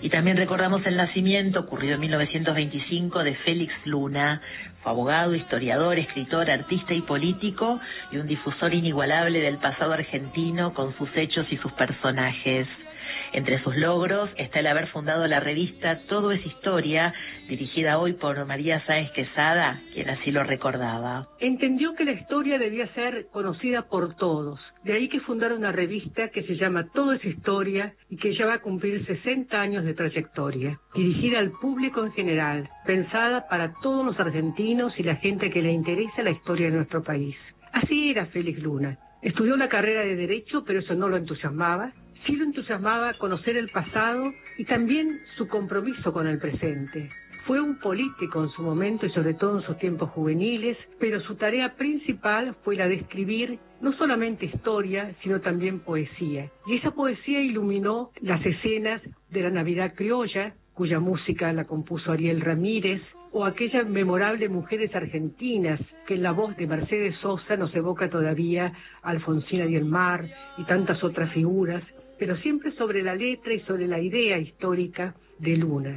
Y también recordamos el nacimiento, ocurrido en 1925, de Félix Luna. Fue abogado, historiador, escritor, artista y político, y un difusor inigualable del pasado argentino con sus hechos y sus personajes. Entre sus logros está el haber fundado la revista Todo es Historia, dirigida hoy por María Sáenz Quesada, quien así lo recordaba. Entendió que la historia debía ser conocida por todos. De ahí que fundara una revista que se llama Todo es Historia y que ya va a cumplir 60 años de trayectoria. Dirigida al público en general, pensada para todos los argentinos y la gente que le interesa la historia de nuestro país. Así era Félix Luna. Estudió la carrera de Derecho, pero eso no lo entusiasmaba. Sí lo entusiasmaba conocer el pasado y también su compromiso con el presente. Fue un político en su momento y sobre todo en sus tiempos juveniles, pero su tarea principal fue la de escribir no solamente historia, sino también poesía. Y esa poesía iluminó las escenas de la Navidad criolla, cuya música la compuso Ariel Ramírez, o aquellas memorables mujeres argentinas que en la voz de Mercedes Sosa nos evoca todavía a Alfonsina y el Mar y tantas otras figuras, pero siempre sobre la letra y sobre la idea histórica de Luna.